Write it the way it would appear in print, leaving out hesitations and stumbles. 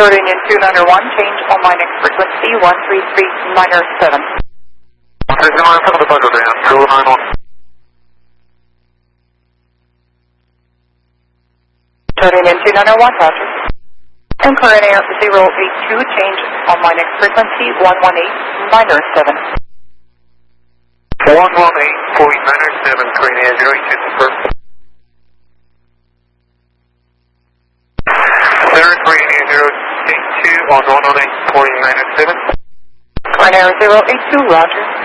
Jordanian 291, change on my next frequency 13397. 13397, goodbye Jordanian 291. Jordanian 291, roger. And current air 082, change on my next frequency 11897. 118.97, current air 082, confirm. Third, current air 082 on 118.97. Current air 082, roger.